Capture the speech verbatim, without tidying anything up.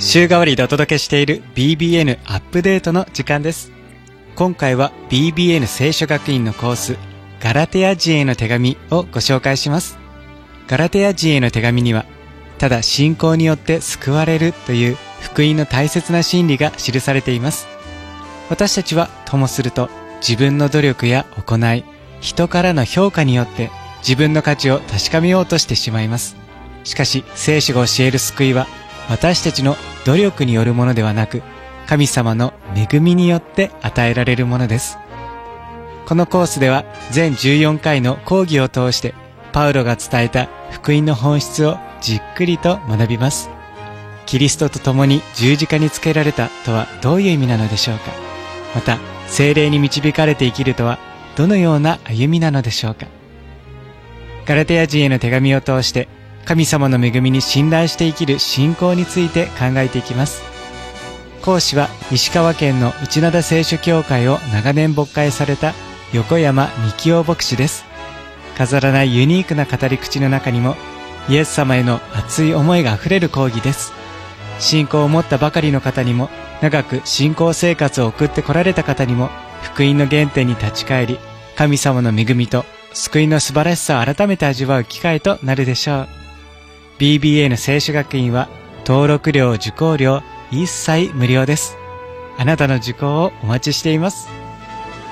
週替わりでお届けしている ビービーエヌ アップデートの時間です。今回は ビービーエヌ 聖書学院のコースガラテヤ人への手紙をご紹介します。ガラテヤ人への手紙には、ただ信仰によって救われるという福音の大切な真理が記されています。私たちはともすると自分の努力や行い、人からの評価によって自分の価値を確かめようとしてしまいます。しかし聖書が教える救いは、私たちの努力によるものではなく、神様の恵みによって与えられるものです。このコースでは全じゅうよんかいの講義を通して、パウロが伝えた福音の本質をじっくりと学びます。キリストと共に十字架につけられたとはどういう意味なのでしょうか。また、聖霊に導かれて生きるとはどのような歩みなのでしょうか。ガラテヤ人への手紙を通して、神様の恵みに信頼して生きる信仰について考えていきます。講師は石川県の内灘聖書協会を長年牧会された横山幹夫牧師です。飾らないユニークな語り口の中にも、イエス様への熱い思いがあふれる講義です。信仰を持ったばかりの方にも、長く信仰生活を送ってこられた方にも、福音の原点に立ち返り、神様の恵みと救いの素晴らしさを改めて味わう機会となるでしょう。ビービーエヌ 聖書学院は登録料受講料一切無料です。あなたの受講をお待ちしています。